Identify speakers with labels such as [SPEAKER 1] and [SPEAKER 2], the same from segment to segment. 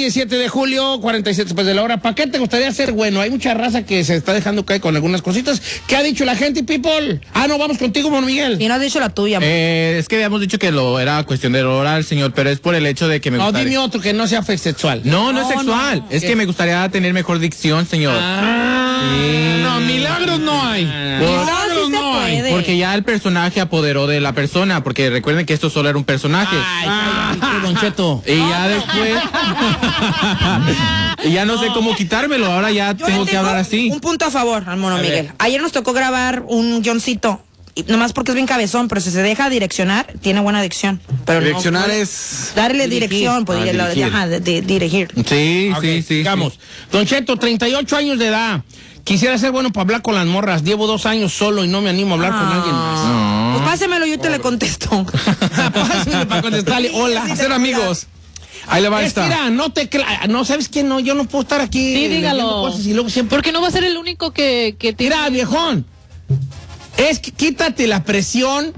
[SPEAKER 1] 17 de julio, 47 después de la hora. ¿Para qué te gustaría ser bueno? Hay mucha raza que se está dejando caer con algunas cositas. ¿Qué ha dicho la gente, people? No, vamos contigo, Mon Miguel.
[SPEAKER 2] Y no has dicho la tuya.
[SPEAKER 3] Es que habíamos dicho que era cuestión de oral, señor, pero es por el hecho de que me gustaría...
[SPEAKER 1] No, dime otro que no sea sexual.
[SPEAKER 3] No es sexual. Es que me gustaría tener mejor dicción, señor.
[SPEAKER 1] Sí.
[SPEAKER 4] No, milagros no hay. Milagros no hay.
[SPEAKER 3] Porque ya el personaje apoderó de la persona, porque recuerden que esto solo era un personaje.
[SPEAKER 1] Don Cheto.
[SPEAKER 3] Y ya después... y ya no sé cómo quitármelo, ahora ya tengo que hablar así.
[SPEAKER 2] Un punto a favor al Mono Miguel. Ayer nos tocó grabar un guioncito, y nomás porque es bien cabezón, pero si se deja direccionar, tiene buena dicción. Pero
[SPEAKER 4] Direccionar
[SPEAKER 2] no,
[SPEAKER 4] es...
[SPEAKER 2] darle dirección, pues dirigir.
[SPEAKER 3] Sí,
[SPEAKER 1] Okay,
[SPEAKER 3] sí.
[SPEAKER 1] Digamos, Don Cheto, 38 años de edad. Quisiera ser bueno para hablar con las morras. Llevo 2 años solo y no me animo a hablar con alguien más.
[SPEAKER 2] Pues pásemelo, yo te le contesto.
[SPEAKER 1] Pásemelo para contestarle. Hola.
[SPEAKER 4] Hacer amigos. Ahí le va a estar.
[SPEAKER 1] Mira, no, ¿sabes qué? No, yo no puedo estar aquí.
[SPEAKER 5] Sí, dígalo.
[SPEAKER 1] Cosas y luego siempre...
[SPEAKER 5] Porque no va a ser el único que
[SPEAKER 1] Mira, viejón. Es que quítate la presión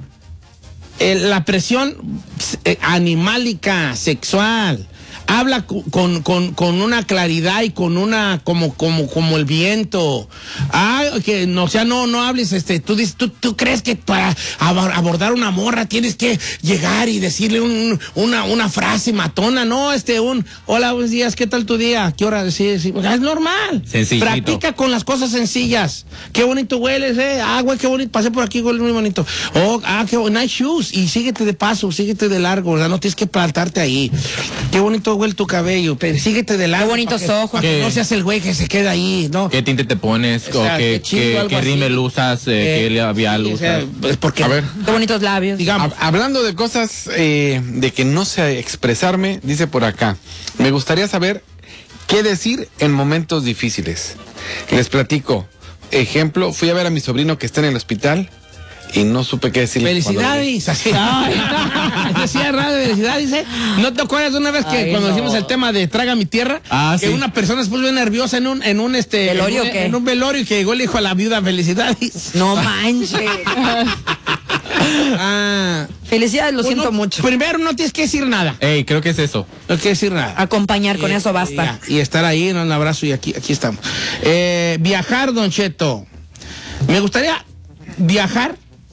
[SPEAKER 1] animálica, sexual. Habla con una claridad y con una como el viento. Que no, o sea, no hables, tú crees que para abordar una morra tienes que llegar y decirle una frase matona, no, hola, buenos días, ¿qué tal tu día? ¿Qué hora? Sí, es normal.
[SPEAKER 3] Sencillito.
[SPEAKER 1] Practica con las cosas sencillas. Qué bonito hueles, güey, qué bonito, pasé por aquí, huele muy bonito. Qué nice shoes, y síguete de paso, síguete de largo, ¿verdad? No tienes que plantarte ahí. Qué bonito huele tu cabello, pero síguete de largo.
[SPEAKER 2] Qué bonitos ojos.
[SPEAKER 1] Que no seas el güey que se queda ahí, ¿no?
[SPEAKER 3] ¿Qué tinte te pones?
[SPEAKER 1] O sea,
[SPEAKER 3] ¿Qué rímel usas? ¿Qué labial usas?
[SPEAKER 1] Porque,
[SPEAKER 4] A ver.
[SPEAKER 2] Qué bonitos labios.
[SPEAKER 1] digamos,
[SPEAKER 4] Hablando de cosas de que no sé expresarme, dice por acá, me gustaría saber qué decir en momentos difíciles. Les platico. Ejemplo, fui a ver a mi sobrino que está en el hospital y no supe qué decirle.
[SPEAKER 1] felicidades. Decía radio, felicidades. ¿No te acuerdas de una vez que cuando hicimos el tema de Traga mi tierra? Que
[SPEAKER 3] sí.
[SPEAKER 1] una persona después bien nerviosa en un
[SPEAKER 2] ¿Velorio o qué?
[SPEAKER 1] en un velorio, y que llegó y le dijo a la viuda felicidades.
[SPEAKER 2] No manches. Felicidades, lo siento mucho.
[SPEAKER 1] Primero no tienes que decir nada.
[SPEAKER 3] Ey, creo que es eso.
[SPEAKER 1] No tienes que decir nada.
[SPEAKER 2] Acompañar con eso basta.
[SPEAKER 1] Y estar ahí, un abrazo, y aquí estamos. Viajar, Don Cheto. Me gustaría viajar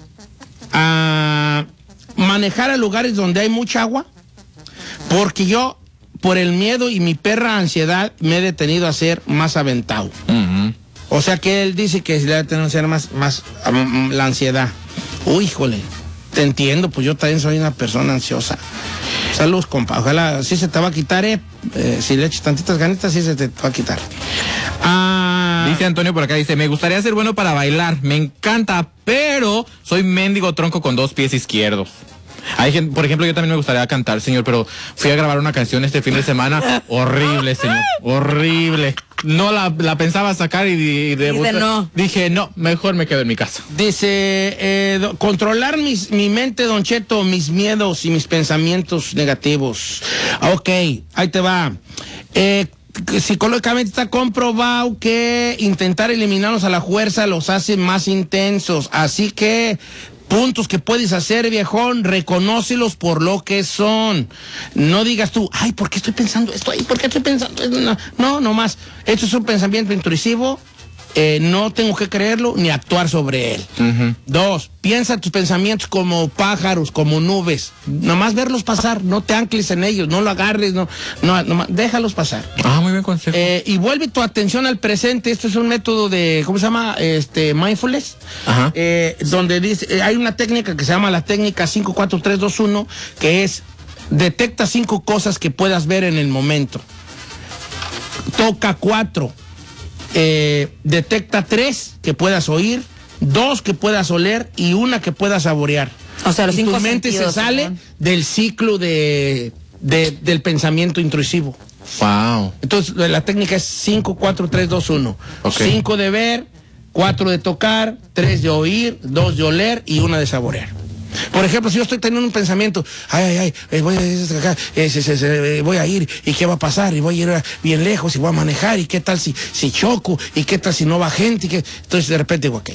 [SPEAKER 1] a manejar a lugares donde hay mucha agua, porque yo, por el miedo y mi perra ansiedad, me he detenido a ser más aventado. O sea que él dice que se le debe tener que ser más la ansiedad. Uy, híjole, te entiendo, pues yo también soy una persona ansiosa. Saludos, compa. Ojalá sí se te va a quitar, si le echas tantitas ganitas, sí se te va a quitar.
[SPEAKER 3] Dice Antonio por acá, dice, me gustaría ser bueno para bailar, me encanta, pero soy mendigo tronco con 2 pies izquierdos. Hay gente, por ejemplo, yo también me gustaría cantar, señor, pero fui a grabar una canción este fin de semana, horrible, señor, horrible. No la pensaba sacar y
[SPEAKER 2] no.
[SPEAKER 3] Dije, no, mejor me quedo en mi casa.
[SPEAKER 1] Dice, controlar mi mente, Don Cheto, mis miedos y mis pensamientos negativos. Ok, ahí te va. Psicológicamente está comprobado que intentar eliminarlos a la fuerza los hace más intensos. Así que puntos que puedes hacer, viejón, reconócelos por lo que son. No digas tú, ay, ¿por qué estoy pensando esto? Ay, ¿por qué estoy pensando esto? No más. Esto es un pensamiento intrusivo. No tengo que creerlo ni actuar sobre él. 2, piensa tus pensamientos como pájaros, como nubes. Nomás verlos pasar, no te ancles en ellos, no lo agarres, no, déjalos pasar.
[SPEAKER 3] Muy bien consejo.
[SPEAKER 1] Y vuelve tu atención al presente. Esto es un método de, ¿cómo se llama? Mindfulness. Donde dice, hay una técnica que se llama la técnica 5-4-3-2-1, que es, detecta 5 cosas que puedas ver en el momento. Toca 4. Detecta 3 que puedas oír, 2 que puedas oler y 1 que puedas saborear.
[SPEAKER 2] O sea, los 5
[SPEAKER 1] tu mente
[SPEAKER 2] sentidos,
[SPEAKER 1] se sale del ciclo del pensamiento intrusivo.
[SPEAKER 3] Wow.
[SPEAKER 1] Entonces, la técnica es 5-4-3-2-1. 5 de ver, 4 de tocar, 3 de oír, 2 de oler y 1 de saborear. Por ejemplo, si yo estoy teniendo un pensamiento, voy a ir, y qué va a pasar, y voy a ir bien lejos, y voy a manejar, y qué tal si choco, y qué tal si no va gente, entonces de repente digo, ok,